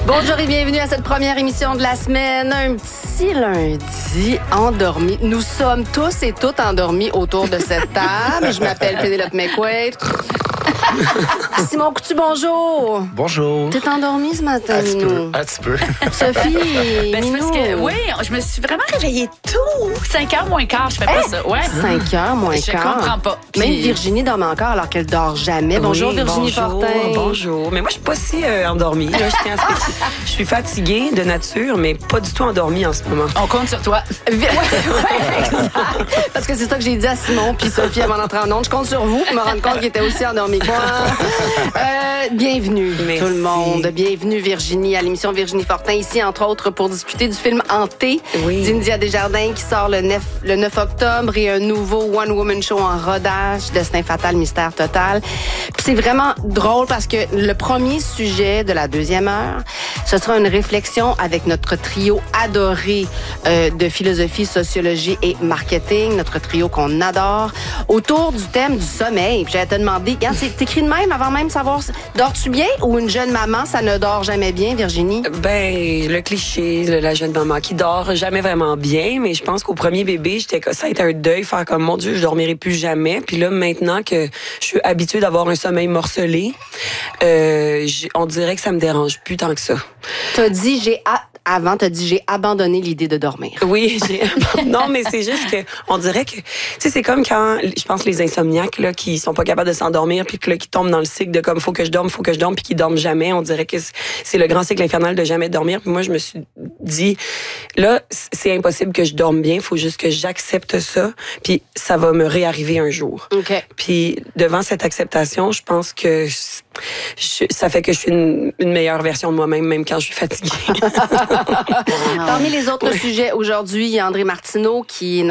Bonjour et bienvenue à cette première émission de la semaine. Un petit lundi endormi. Nous sommes tous et toutes endormis autour de cette table. Je m'appelle Pénélope McQuaid. Simon Coutu, bonjour. Bonjour. T'es endormi ce matin, Minou? Un petit peu. Sophie, Ben, c'est Minou. parce que, oui, je me suis vraiment réveillée tôt. 5h moins quart, je fais pas ça. Ouais. 5h moins Je quart. comprends pas. Même Puis- Virginie dort encore alors qu'elle dort jamais. Bonjour, Oui, Virginie bonjour, Fortin. Bonjour. Mais moi, je suis pas si endormie. Là, je suis fatiguée de nature, mais pas du tout endormie en ce moment. On compte sur toi. Ouais, exact. Parce que c'est ça que j'ai dit à Simon puis Sophie avant d'entrer en onde. Je compte sur vous pour me rendre compte qu'il était aussi endormi que moi. Bienvenue Merci. tout le monde. Bienvenue Virginie à l'émission Virginie Fortin ici entre autres pour discuter du film Hanté Oui. d'India Desjardins qui sort le 9 octobre et un nouveau One Woman Show en rodage, Destin fatal, mystère total. Puis c'est vraiment drôle parce que le premier sujet de la deuxième heure, ce sera une réflexion avec notre trio adoré de philosophie, sociologie et marketing, notre trio qu'on adore, autour du thème du sommeil. Puis j'allais te demander, regarde, t'écris de même avant même de savoir, dors-tu bien ou une jeune maman, ça ne dort jamais bien, Virginie? Ben, le cliché, la jeune maman qui dort jamais vraiment bien, mais je pense qu'au premier bébé, j'étais ça a été un deuil, faire comme, mon Dieu, je dormirai plus jamais. Puis là, maintenant que je suis habituée d'avoir un sommeil morcelé, on dirait que ça me dérange plus tant que ça. T'as dit, t'as dit, j'ai abandonné l'idée de dormir. Oui, non, mais c'est juste que on dirait que, tu sais, c'est comme quand, je pense, les insomniaques là qui sont pas capables de s'endormir puis que là, qui tombent dans le cycle de comme faut que je dorme puis qui dorment jamais. On dirait que c'est le grand cycle infernal de jamais dormir. Puis moi, je me suis dit, là, c'est impossible que je dorme bien. Faut juste que j'accepte ça. Puis ça va me réarriver un jour. OK. Puis devant cette acceptation, je pense que ça fait que je suis une meilleure version de moi-même, même quand je suis fatiguée. Parmi les autres sujets aujourd'hui, il y a André Martineau qui est